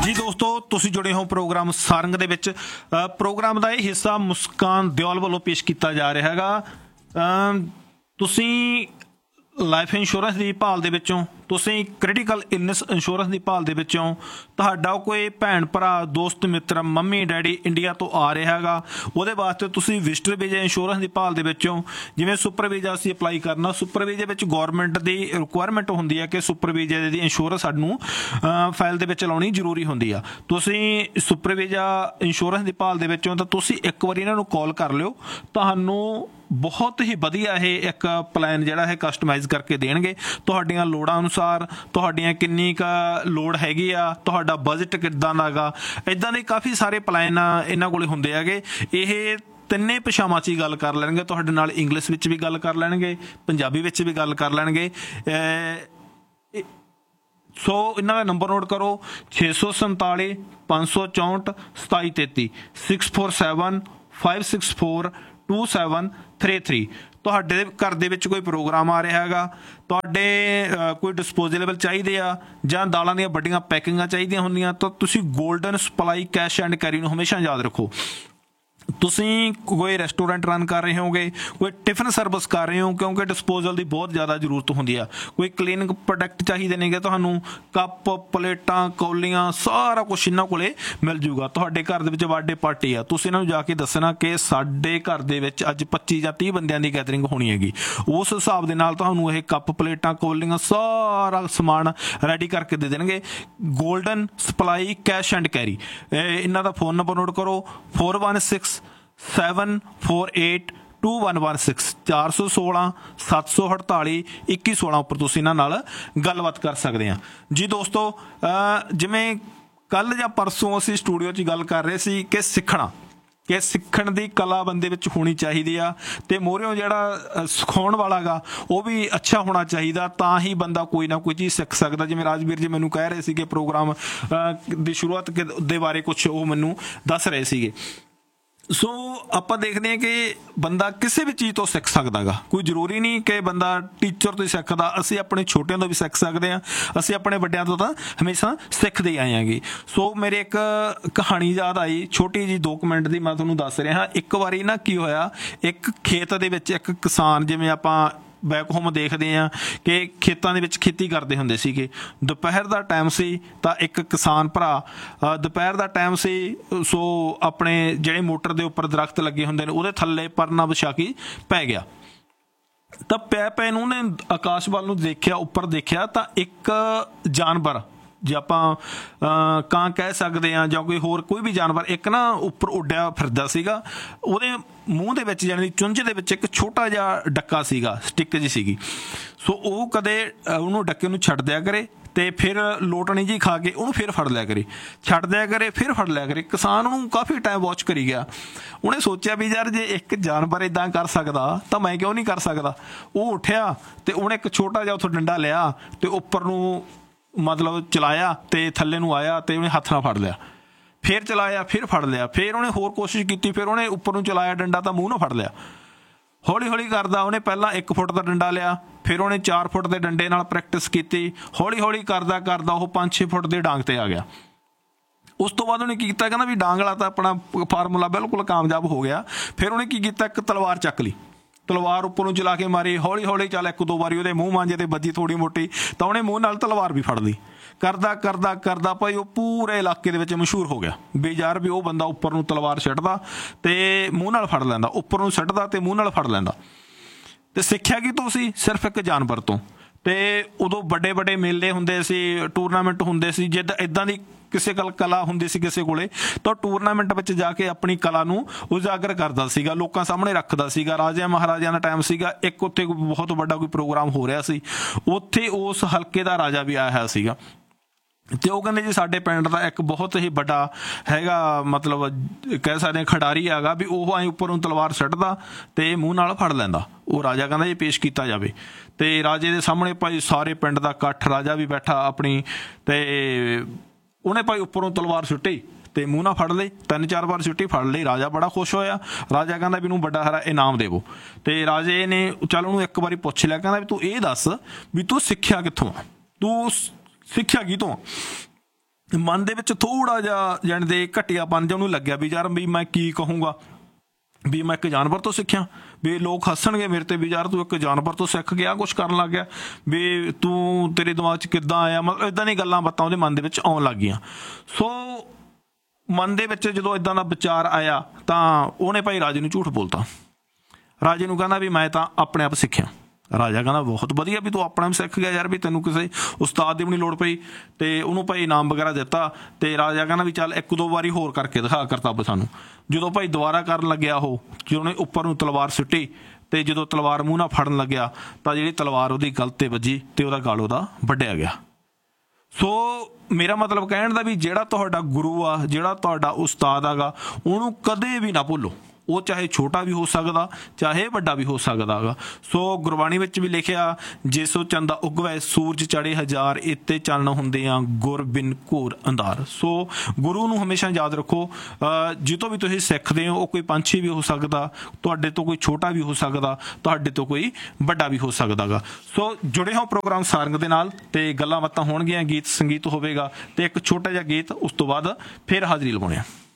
ਜੀ ਦੋਸਤੋ, ਤੁਸੀਂ ਜੁੜੇ ਹੋ ਪ੍ਰੋਗਰਾਮ ਸਾਰੰਗ ਦੇ ਵਿੱਚ। ਪ੍ਰੋਗਰਾਮ ਦਾ ਇਹ ਹਿੱਸਾ ਮੁਸਕਾਨ ਦਿਓਲ ਵੱਲੋਂ ਪੇਸ਼ ਕੀਤਾ ਜਾ ਰਿਹਾ ਹੈਗਾ। ਤੁਸੀਂ ਲਾਈਫ ਇੰਸ਼ੋਰੈਂਸ ਦੀ ਭਾਲ ਦੇ ਵਿੱਚੋਂ, ਤੁਸੀਂ ਕ੍ਰਿਟੀਕਲ ਇਲਨੈਸ ਇੰਸ਼ੋਰੈਂਸ ਦੀ ਭਾਲ ਦੇ ਵਿੱਚੋਂ, ਤੁਹਾਡਾ ਕੋਈ ਭੈਣ ਭਰਾ ਦੋਸਤ ਮਿੱਤਰ ਮੰਮੀ ਡੈਡੀ ਇੰਡੀਆ ਤੋਂ ਆ ਰਿਹਾ ਹੈਗਾ, ਉਹਦੇ ਵਾਸਤੇ ਤੁਸੀਂ ਵਿਜ਼ਟਰ ਵੀਜ਼ਾ ਇੰਸ਼ੋਰੈਂਸ ਦੀ ਭਾਲ ਦੇ ਵਿੱਚੋਂ, ਜਿਵੇਂ ਸੁਪਰ ਵੀਜ਼ਾ ਅਸੀਂ ਅਪਲਾਈ ਕਰਨਾ, ਸੁਪਰ ਵੀਜ਼ੇ ਵਿੱਚ ਗੌਰਮੈਂਟ ਦੀ ਰਿਕੁਆਇਰਮੈਂਟ ਹੁੰਦੀ ਹੈ ਕਿ ਸੁਪਰ ਵੀਜ਼ੇ ਦੀ ਇੰਸ਼ੋਰੈਂਸ ਸਾਨੂੰ ਫਾਈਲ ਦੇ ਵਿੱਚ ਲਾਉਣੀ ਜ਼ਰੂਰੀ ਹੁੰਦੀ ਆ। ਤੁਸੀਂ ਸੁਪਰ ਵੀਜ਼ਾ ਇੰਸ਼ੋਰੈਂਸ ਦੀ ਭਾਲ ਦੇ ਵਿੱਚੋਂ ਤਾਂ ਤੁਸੀਂ ਇੱਕ ਵਾਰੀ ਇਹਨਾਂ ਨੂੰ ਕਾਲ ਕਰ ਲਿਓ, ਤੁਹਾਨੂੰ ਬਹੁਤ ਹੀ ਵਧੀਆ ਇਹ ਇੱਕ ਪਲਾਨ ਜਿਹੜਾ ਹੈ ਕਸਟਮਾਈਜ਼ ਕਰਕੇ ਦੇਣਗੇ ਤੁਹਾਡੀਆਂ ਲੋੜਾਂ ਅਨੁਸਾਰ। ਤੁਹਾਡੀਆਂ ਕਿੰਨੀ ਕੁ ਲੋੜ ਹੈਗੀ ਆ, ਤੁਹਾਡਾ ਬਜਟ ਕਿੱਦਾਂ ਦਾ ਹੈਗਾ, ਇੱਦਾਂ ਦੇ ਕਾਫੀ ਸਾਰੇ ਪਲਾਨ ਇਹਨਾਂ ਕੋਲ ਹੁੰਦੇ ਹੈਗੇ। ਇਹ ਤਿੰਨੇ ਭਾਸ਼ਾਵਾਂ 'ਚ ਹੀ ਗੱਲ ਕਰ ਲੈਣਗੇ ਤੁਹਾਡੇ ਨਾਲ, ਇੰਗਲਿਸ਼ ਵਿੱਚ ਵੀ ਗੱਲ ਕਰ ਲੈਣਗੇ, ਪੰਜਾਬੀ ਵਿੱਚ ਵੀ ਗੱਲ ਕਰ ਲੈਣਗੇ। ਸੋ ਇਹਨਾਂ ਦਾ ਨੰਬਰ ਨੋਟ ਕਰੋ, 647 564 2733 647 564 2733। ਤੁਹਾਡੇ ਘਰ ਦੇ ਵਿੱਚ ਕੋਈ ਪ੍ਰੋਗਰਾਮ ਆ ਰਿਹਾ ਹੈਗਾ, ਤੁਹਾਡੇ ਕੋਈ ਡਿਸਪੋਜ਼ੇਬਲ ਚਾਹੀਦੇ ਆ ਜਾਂ ਦਾਲਾਂ ਦੀਆਂ ਵੱਡੀਆਂ ਪੈਕਿੰਗਾਂ ਚਾਹੀਦੀਆਂ ਹੁੰਦੀਆਂ, ਤਾਂ ਤੁਸੀਂ golden supply cash and carry ਨੂੰ ਹਮੇਸ਼ਾ ਯਾਦ ਰੱਖੋ। ਤੁਸੀਂ ਕੋਈ ਰੈਸਟੋਰੈਂਟ ਰਨ ਕਰ ਰਹੇ ਹੋਗੇ, ਕੋਈ ਟਿਫਨ ਸਰਵਿਸ ਕਰ ਰਹੇ ਹੋ, ਕਿਉਂਕਿ ਡਿਸਪੋਜ਼ਲ ਦੀ ਬਹੁਤ ਜ਼ਿਆਦਾ ਜ਼ਰੂਰਤ ਹੁੰਦੀ ਆ। ਕੋਈ ਕਲੀਨਿੰਗ ਪ੍ਰੋਡਕਟ ਚਾਹੀਦੇ ਨੇਗੇ ਤੁਹਾਨੂੰ, ਕੱਪ ਪਲੇਟਾਂ ਕੌਲੀਆਂ ਸਾਰਾ ਕੁਛ ਇਹਨਾਂ ਕੋਲੇ ਮਿਲ ਜੂਗਾ। ਤੁਹਾਡੇ ਘਰ ਦੇ ਵਿੱਚ ਬਰਥਡੇ ਪਾਰਟੀ ਆ, ਤੁਸੀਂ ਇਹਨਾਂ ਨੂੰ ਜਾ ਕੇ ਦੱਸਣਾ ਕਿ ਸਾਡੇ ਘਰ ਦੇ ਵਿੱਚ ਅੱਜ 25 ਜਾਂ 30 ਬੰਦਿਆਂ ਦੀ ਗੈਦਰਿੰਗ ਹੋਣੀ ਹੈਗੀ। ਉਸ ਹਿਸਾਬ ਦੇ ਨਾਲ ਤੁਹਾਨੂੰ ਇਹ ਕੱਪ ਪਲੇਟਾਂ ਕੌਲੀਆਂ ਸਾਰਾ ਸਮਾਨ ਰੈਡੀ ਕਰਕੇ ਦੇ ਦੇਣਗੇ। Golden supply cash and carry. ਇਹਨਾਂ ਦਾ ਫੋਨ ਨੰਬਰ ਨੋਟ ਕਰੋ, 416 748 2116 416 748 2116 ਉੱਪਰ ਤੁਸੀਂ ਇਹਨਾਂ ਨਾਲ ਗੱਲਬਾਤ ਕਰ ਸਕਦੇ ਆ। ਜੀ ਦੋਸਤੋ, ਜਿਵੇਂ ਕੱਲ੍ਹ ਜਾਂ ਪਰਸੋਂ ਅਸੀਂ ਸਟੂਡੀਓ 'ਚ ਗੱਲ ਕਰ ਰਹੇ ਸੀ ਕਿ ਸਿੱਖਣ ਦੀ ਕਲਾ ਬੰਦੇ ਵਿੱਚ ਹੋਣੀ ਚਾਹੀਦੀ ਆ, ਅਤੇ ਮੋਹਰਿਓਂ ਜਿਹੜਾ ਸਿਖਾਉਣ ਵਾਲਾ ਗਾ ਉਹ ਵੀ ਅੱਛਾ ਹੋਣਾ ਚਾਹੀਦਾ, ਤਾਂ ਹੀ ਬੰਦਾ ਕੋਈ ਨਾ ਕੋਈ ਚੀਜ਼ ਸਿੱਖ ਸਕਦਾ। ਜਿਵੇਂ ਰਾਜਵੀਰ ਜੀ ਮੈਨੂੰ ਕਹਿ ਰਹੇ ਸੀਗੇ ਪ੍ਰੋਗਰਾਮ ਦੀ ਸ਼ੁਰੂਆਤ ਦੇ ਬਾਰੇ ਕੁਛ ਉਹ ਮੈਨੂੰ ਦੱਸ ਰਹੇ ਸੀਗੇ। ਸੋ ਆਪਾਂ ਦੇਖਦੇ ਹਾਂ ਕਿ ਬੰਦਾ ਕਿਸੇ ਵੀ ਚੀਜ਼ ਤੋਂ ਸਿੱਖ ਸਕਦਾ ਗਾ, ਕੋਈ ਜ਼ਰੂਰੀ ਨਹੀਂ ਕਿ ਬੰਦਾ ਟੀਚਰ ਤੋਂ ਹੀ ਸਿੱਖਦਾ। ਅਸੀਂ ਆਪਣੇ ਛੋਟਿਆਂ ਤੋਂ ਵੀ ਸਿੱਖ ਸਕਦੇ ਹਾਂ, ਅਸੀਂ ਆਪਣੇ ਵੱਡਿਆਂ ਤੋਂ ਤਾਂ ਹਮੇਸ਼ਾ ਸਿੱਖਦੇ ਆਏ ਹੈਗੇ। ਸੋ ਮੇਰੇ ਇੱਕ ਕਹਾਣੀ ਯਾਦ ਆਈ, ਛੋਟੀ ਜਿਹੀ 2 ਮਿੰਟ ਦੀ, ਮੈਂ ਤੁਹਾਨੂੰ ਦੱਸ ਰਿਹਾ। ਇੱਕ ਵਾਰੀ ਨਾ ਕੀ ਹੋਇਆ, ਇੱਕ ਖੇਤ ਦੇ ਵਿੱਚ ਇੱਕ ਕਿਸਾਨ, ਜਿਵੇਂ ਆਪਾਂ ਬੈਕ ਹੋਮ ਦੇਖਦੇ ਹਾਂ ਕਿ ਖੇਤਾਂ ਦੇ ਵਿੱਚ ਖੇਤੀ ਕਰਦੇ ਹੁੰਦੇ ਸੀਗੇ। ਦੁਪਹਿਰ ਦਾ ਟਾਈਮ ਸੀ ਤਾਂ ਇੱਕ ਕਿਸਾਨ ਭਰਾ, ਦੁਪਹਿਰ ਦਾ ਟਾਈਮ ਸੀ, ਸੋ ਆਪਣੇ ਜਿਹੜੇ ਮੋਟਰ ਦੇ ਉੱਪਰ ਦਰਖਤ ਲੱਗੇ ਹੁੰਦੇ ਨੇ ਉਹਦੇ ਥੱਲੇ ਪਰਨਾ ਵਿਛਾ ਕੇ ਪੈ ਗਿਆ। ਤਾਂ ਪੈ ਨੂੰ ਉਹਨੇ ਆਕਾਸ਼ ਵੱਲ ਨੂੰ ਦੇਖਿਆ, ਉੱਪਰ ਦੇਖਿਆ ਤਾਂ ਇੱਕ ਜਾਨਵਰ, ਜੇ ਆਪਾਂ ਕਾਂ ਕਹਿ ਸਕਦੇ ਹਾਂ ਜਾਂ ਕੋਈ ਹੋਰ ਕੋਈ ਵੀ ਜਾਨਵਰ, ਇੱਕ ਨਾ ਉੱਪਰ ਉੱਡਿਆ ਫਿਰਦਾ ਸੀਗਾ। ਉਹਦੇ ਮੂੰਹ ਦੇ ਵਿੱਚ, ਯਾਨੀ ਚੁੰਝ ਦੇ ਵਿੱਚ ਇੱਕ ਛੋਟਾ ਜਿਹਾ ਡੱਕਾ ਸੀਗਾ, ਸਟਿੱਕ ਜਿਹੀ ਸੀਗੀ। ਸੋ ਉਹ ਕਦੇ ਉਹਨੂੰ ਡੱਕੇ ਨੂੰ ਛੱਡ ਦਿਆ ਕਰੇ ਅਤੇ ਫਿਰ ਲੋਟਣੀ ਜੀ ਖਾ ਕੇ ਉਹਨੂੰ ਫਿਰ ਫੜ ਲਿਆ ਕਰੇ, ਛੱਡ ਦਿਆ ਕਰੇ, ਫਿਰ ਫੜ ਲਿਆ ਕਰੇ। ਕਿਸਾਨ ਉਹਨੂੰ ਕਾਫੀ ਟਾਈਮ ਵਾਚ ਕਰੀ ਗਿਆ। ਉਹਨੇ ਸੋਚਿਆ ਵੀ ਯਾਰ ਜੇ ਇੱਕ ਜਾਨਵਰ ਇੱਦਾਂ ਕਰ ਸਕਦਾ ਤਾਂ ਮੈਂ ਕਿਉਂ ਨਹੀਂ ਕਰ ਸਕਦਾ। ਉਹ ਉੱਠਿਆ ਅਤੇ ਉਹਨੇ ਇੱਕ ਛੋਟਾ ਜਿਹਾ ਉੱਥੋਂ ਡੰਡਾ ਲਿਆ ਅਤੇ ਉੱਪਰ ਨੂੰ ਮਤਲਬ ਚਲਾਇਆ ਅਤੇ ਥੱਲੇ ਨੂੰ ਆਇਆ ਅਤੇ ਉਹਨੇ ਹੱਥ ਨਾਲ ਫੜ ਲਿਆ, ਫਿਰ ਚਲਾਇਆ, ਫਿਰ ਫੜ ਲਿਆ, ਫਿਰ ਉਹਨੇ ਹੋਰ ਕੋਸ਼ਿਸ਼ ਕੀਤੀ, ਫਿਰ ਉਹਨੇ ਉੱਪਰ ਨੂੰ ਚਲਾਇਆ ਡੰਡਾ ਤਾਂ ਮੂੰਹ ਨਾਲ ਫੜ ਲਿਆ। ਹੌਲੀ ਹੌਲੀ ਕਰਦਾ ਉਹਨੇ ਪਹਿਲਾਂ 1 ਫੁੱਟ ਦਾ ਡੰਡਾ ਲਿਆ, ਫਿਰ ਉਹਨੇ 4 ਫੁੱਟ ਦੇ ਡੰਡੇ ਨਾਲ ਪ੍ਰੈਕਟਿਸ ਕੀਤੀ। ਹੌਲੀ ਹੌਲੀ ਕਰਦਾ ਉਹ 5-6 ਫੁੱਟ ਦੇ ਡਾਂਗ 'ਤੇ ਆ ਗਿਆ। ਉਸ ਤੋਂ ਬਾਅਦ ਉਹਨੇ ਕੀ ਕੀਤਾ, ਕਹਿੰਦਾ ਵੀ ਡਾਂਗ ਵਾਲਾ ਤਾਂ ਆਪਣਾ ਫਾਰਮੂਲਾ ਬਿਲਕੁਲ ਕਾਮਯਾਬ ਹੋ ਗਿਆ। ਫਿਰ ਉਹਨੇ ਕੀ ਕੀਤਾ, ਇੱਕ ਤਲਵਾਰ ਚੱਕ ਲਈ, ਤਲਵਾਰ ਉੱਪਰ ਨੂੰ ਚਲਾ ਕੇ ਮਾਰੀ। ਹੌਲੀ ਹੌਲੀ ਚੱਲ 1-2 ਵਾਰੀ ਉਹਦੇ ਮੂੰਹ ਮਾਂਜੇ 'ਤੇ ਵੱਜੀ ਥੋੜ੍ਹੀ ਮੋਟੀ, ਤਾਂ ਉਹਨੇ ਮੂੰਹ ਨਾਲ ਤਲਵਾਰ ਵੀ ਫੜ ਲਈ। ਕਰਦਾ ਭਾਈ ਉਹ ਪੂਰੇ ਇਲਾਕੇ ਦੇ ਵਿੱਚ ਮਸ਼ਹੂਰ ਹੋ ਗਿਆ ਵੀ ਯਾਰ ਵੀ ਉਹ ਬੰਦਾ ਉੱਪਰ ਨੂੰ ਤਲਵਾਰ ਛੱਡਦਾ ਅਤੇ ਮੂੰਹ ਨਾਲ ਫੜ ਲੈਂਦਾ, ਉੱਪਰ ਨੂੰ ਛੱਡਦਾ ਅਤੇ ਮੂੰਹ ਨਾਲ ਫੜ ਲੈਂਦਾ। ਅਤੇ ਸਿੱਖਿਆ ਕੀ ਤੋਂ ਸੀ? ਸਿਰਫ ਇੱਕ ਜਾਨਵਰ ਤੋਂ। ਅਤੇ ਉਦੋਂ ਵੱਡੇ ਮੇਲੇ ਹੁੰਦੇ ਸੀ, ਟੂਰਨਾਮੈਂਟ ਹੁੰਦੇ ਸੀ। ਜਿੱਦਾਂ ਇੱਦਾਂ ਦੀ ਕਿਸੇ ਕਲਾ ਹੁੰਦੀ ਸੀ ਕਿਸੇ ਕੋਲੇ, ਤਾਂ ਟੂਰਨਾਮੈਂਟ ਵਿੱਚ ਜਾ ਕੇ ਆਪਣੀ ਕਲਾ ਨੂੰ ਉਜਾਗਰ ਕਰਦਾ ਸੀਗਾ, ਲੋਕਾਂ ਸਾਹਮਣੇ ਰੱਖਦਾ ਸੀਗਾ। ਰਾਜਿਆਂ ਮਹਾਰਾਜਿਆਂ ਦਾ ਟਾਈਮ ਸੀਗਾ, ਇੱਕ ਉੱਥੇ ਬਹੁਤ ਵੱਡਾ ਕੋਈ ਪ੍ਰੋਗਰਾਮ ਹੋ ਰਿਹਾ ਸੀ, ਉੱਥੇ ਉਸ ਹਲਕੇ ਦਾ ਰਾਜਾ ਵੀ ਆਇਆ ਹੋਇਆ ਸੀਗਾ। ਅਤੇ ਉਹ ਕਹਿੰਦੇ ਜੀ ਸਾਡੇ ਪਿੰਡ ਦਾ ਇੱਕ ਬਹੁਤ ਹੀ ਵੱਡਾ ਹੈਗਾ, ਮਤਲਬ ਕਹਿ ਸਕਦੇ ਹਾਂ ਖਿਡਾਰੀ ਹੈਗਾ, ਵੀ ਉਹ ਐਂ ਉੱਪਰ ਨੂੰ ਤਲਵਾਰ ਸੁੱਟਦਾ ਅਤੇ ਮੂੰਹ ਨਾਲ ਫੜ ਲੈਂਦਾ। ਉਹ ਰਾਜਾ ਕਹਿੰਦਾ ਜੀ ਪੇਸ਼ ਕੀਤਾ ਜਾਵੇ। ਅਤੇ ਰਾਜੇ ਦੇ ਸਾਹਮਣੇ ਭਾਈ ਸਾਰੇ ਪਿੰਡ ਦਾ ਇਕੱਠ, ਰਾਜਾ ਵੀ ਬੈਠਾ ਆਪਣੀ, ਅਤੇ ਉਹਨੇ ਭਾਈ ਉੱਪਰੋਂ ਤਲਵਾਰ ਸੁੱਟੀ ਅਤੇ ਮੂੰਹ ਨਾਲ ਫੜ ਲਈ, 3-4 ਵਾਰ ਸੁੱਟੀ, ਫੜ ਲਈ। ਰਾਜਾ ਬੜਾ ਖੁਸ਼ ਹੋਇਆ। ਰਾਜਾ ਕਹਿੰਦਾ ਵੀ ਇਹਨੂੰ ਵੱਡਾ ਸਾਰਾ ਇਨਾਮ ਦੇਵੋ। ਅਤੇ ਰਾਜੇ ਨੇ ਚੱਲ ਉਹਨੂੰ ਇੱਕ ਵਾਰੀ ਪੁੱਛ ਲਿਆ, ਕਹਿੰਦਾ ਵੀ ਤੂੰ ਇਹ ਦੱਸ ਵੀ ਤੂੰ ਸਿੱਖਿਆ ਕਿੱਥੋਂ ਆ, ਤੂੰ ਸਿੱਖਿਆ ਕੀ ਤੋਂ? ਮਨ ਦੇ ਵਿੱਚ ਥੋੜ੍ਹਾ ਜਿਹਾ ਜਾਣੀ ਦੇ ਘਟੀਆਪਨ ਜਿਹਾ ਉਹਨੂੰ ਲੱਗਿਆ ਵੀ ਯਾਰ ਵੀ ਮੈਂ ਕੀ ਕਹੂੰਗਾ, ਵੀ ਮੈਂ ਇੱਕ ਜਾਨਵਰ ਤੋਂ ਸਿੱਖਿਆ, ਵੀ ਲੋਕ ਹੱਸਣਗੇ ਮੇਰੇ ਤੇ, ਵੀ ਯਾਰ ਤੂੰ ਇੱਕ ਜਾਨਵਰ ਤੋਂ ਸਿੱਖ ਗਿਆ ਕੁਛ ਕਰਨ ਲੱਗ ਗਿਆ, ਵੀ ਤੂੰ ਤੇਰੇ ਦਿਮਾਗ 'ਚ ਕਿੱਦਾਂ ਆਇਆ, ਮਤਲਬ ਇੱਦਾਂ ਦੀਆਂ ਗੱਲਾਂ ਬਾਤਾਂ ਉਹਦੇ ਮਨ ਦੇ ਵਿੱਚ ਆਉਣ ਲੱਗ ਗਈਆਂ। ਸੋ ਮਨ ਦੇ ਵਿੱਚ ਜਦੋਂ ਇੱਦਾਂ ਦਾ ਵਿਚਾਰ ਆਇਆ ਤਾਂ ਉਹਨੇ ਭਾਈ ਰਾਜੇ ਨੂੰ ਝੂਠ ਬੋਲਤਾ। ਰਾਜੇ ਨੂੰ ਕਹਿੰਦਾ ਵੀ ਮੈਂ ਤਾਂ ਆਪਣੇ ਆਪ ਸਿੱਖਿਆ। ਰਾਜਾ ਕਹਿੰਦਾ ਬਹੁਤ ਵਧੀਆ ਵੀ ਤੂੰ ਆਪਣੇ ਆਪ ਸਿੱਖ ਗਿਆ ਯਾਰ, ਵੀ ਤੈਨੂੰ ਕਿਸੇ ਉਸਤਾਦ ਦੀ ਵੀ ਨਹੀਂ ਲੋੜ ਪਈ। ਅਤੇ ਉਹਨੂੰ ਭਾਈ ਇਨਾਮ ਵਗੈਰਾ ਦਿੱਤਾ। ਅਤੇ ਰਾਜਾ ਕਹਿੰਦਾ ਵੀ ਚੱਲ 1-2 ਵਾਰੀ ਹੋਰ ਕਰਕੇ ਦਿਖਾ ਕਰਤੱਵ ਸਾਨੂੰ। ਜਦੋਂ ਭਾਈ ਦੁਬਾਰਾ ਕਰਨ ਲੱਗਿਆ ਉਹ, ਜਦੋਂ ਉਹਨੇ ਉੱਪਰ ਨੂੰ ਤਲਵਾਰ ਸੁੱਟੀ ਅਤੇ ਜਦੋਂ ਤਲਵਾਰ ਮੂੰਹ ਨਾਲ ਫੜਨ ਲੱਗਿਆ ਤਾਂ ਜਿਹੜੀ ਤਲਵਾਰ ਉਹਦੀ ਗਲ 'ਤੇ ਵੱਜੀ ਅਤੇ ਉਹਦਾ ਗਲ ਉਹਦਾ ਵੱਢਿਆ ਗਿਆ। ਸੋ ਮੇਰਾ ਮਤਲਬ ਕਹਿਣ ਦਾ ਵੀ ਜਿਹੜਾ ਤੁਹਾਡਾ ਗੁਰੂ ਆ, ਜਿਹੜਾ ਤੁਹਾਡਾ ਉਸਤਾਦ ਹੈਗਾ, ਉਹਨੂੰ ਕਦੇ ਵੀ ਨਾ ਭੁੱਲੋ। ਉਹ ਚਾਹੇ ਛੋਟਾ ਵੀ ਹੋ ਸਕਦਾ, ਚਾਹੇ ਵੱਡਾ ਵੀ ਹੋ ਸਕਦਾ ਹੈਗਾ। ਸੋ ਗੁਰਬਾਣੀ ਵਿੱਚ ਵੀ ਲਿਖਿਆ, ਜੇ ਸੋ ਚੰਦਾ ਉਗਵੈ ਸੂਰਜ ਚੜੇ ਹਜ਼ਾਰ, ਇੱਤੇ ਚਾਨਣ ਹੁੰਦੇ ਆ ਗੁਰ ਬਿਨ ਘੋਰ ਅੰਧਾਰ। ਸੋ ਗੁਰੂ ਨੂੰ ਹਮੇਸ਼ਾ ਯਾਦ ਰੱਖੋ। ਜਿੱਥੋਂ ਵੀ ਤੁਸੀਂ ਸਿੱਖਦੇ ਹੋ ਉਹ ਕੋਈ ਪੰਛੀ ਵੀ ਹੋ ਸਕਦਾ, ਤੁਹਾਡੇ ਤੋਂ ਕੋਈ ਛੋਟਾ ਵੀ ਹੋ ਸਕਦਾ, ਤੁਹਾਡੇ ਤੋਂ ਕੋਈ ਵੱਡਾ ਵੀ ਹੋ ਸਕਦਾ ਗਾ। ਸੋ ਜੁੜੇ ਹੋ ਪ੍ਰੋਗਰਾਮ ਸਾਰੰਗ ਦੇ ਨਾਲ, ਅਤੇ ਗੱਲਾਂ ਬਾਤਾਂ ਹੋਣਗੀਆਂ, ਗੀਤ ਸੰਗੀਤ ਹੋਵੇਗਾ, ਅਤੇ ਇੱਕ ਛੋਟਾ ਜਿਹਾ ਗੀਤ, ਉਸ ਤੋਂ ਬਾਅਦ ਫਿਰ ਹਾਜ਼ਰੀ ਲਵਾਉਣੇ ਆ।